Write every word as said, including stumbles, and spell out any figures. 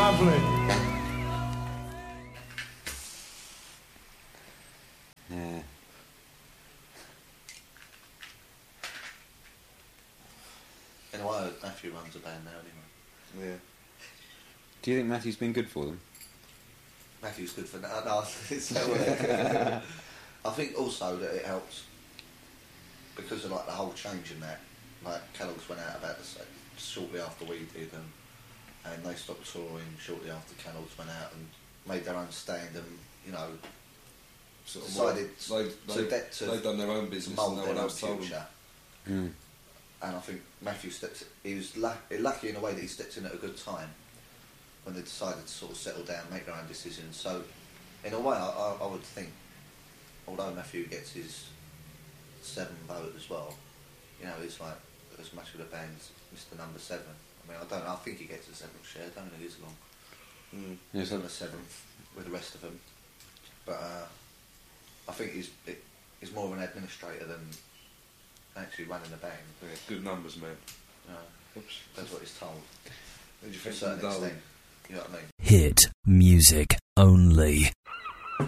Lovely. Yeah. Anyway, Matthew runs a band now anyway. Yeah. Do you think Matthew's been good for them? Matthew's good for now. No, it's uh, I think also that it helps because of like the whole change in that. Like Kellogg's went out about the same shortly after we did, and and they stopped touring shortly after Kellogg's went out and made their own stand, and you know, Sort of decided like, to, they, de- to they've done their own business and mould no their one own else told them. future. Mm. And I think Matthew stepped. He was la- lucky in a way that he stepped in at a good time when they decided to sort of settle down, make their own decisions. So, in a way, I, I, I would think, although Matthew gets his seven vote as well, you know, he's like as much of the band as Mister Number Seven. I mean, I don't. I think he gets a seventh share. Don't know who's along. Mm. He's on the seventh with the rest of them, but uh, I think he's it, he's more of an administrator than actually running the band. Yeah, good numbers, man. Uh, Oops. that's what he's told. What do you To a think certain of the Darwin? extent. You know what I mean? Hit music only.